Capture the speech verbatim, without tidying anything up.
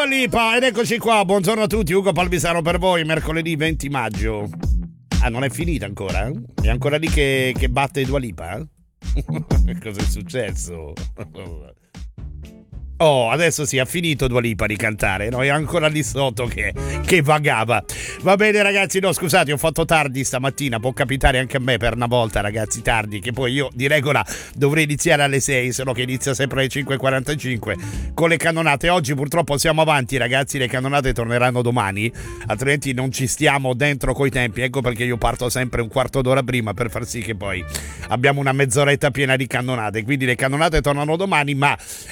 Dua Lipa, ed eccoci qua, buongiorno a tutti, Ugo Palmisano per voi, mercoledì venti maggio. Ah, non è finita ancora? Eh? È ancora lì che, che batte Dua Lipa? Eh? Cosa è successo? Oh, adesso sì, ha finito Dua Lipa di cantare, no? È ancora lì sotto che, che vagava. Va bene ragazzi, no scusate, ho fatto tardi stamattina, può capitare anche a me per una volta ragazzi, tardi, che poi io di regola dovrei iniziare alle sei, se no che inizia sempre alle cinque e quarantacinque con le cannonate. Oggi purtroppo siamo avanti ragazzi, le cannonate torneranno domani, altrimenti non ci stiamo dentro coi tempi, ecco perché io parto sempre un quarto d'ora prima per far sì che poi abbiamo una mezz'oretta piena di cannonate, quindi le cannonate tornano domani, ma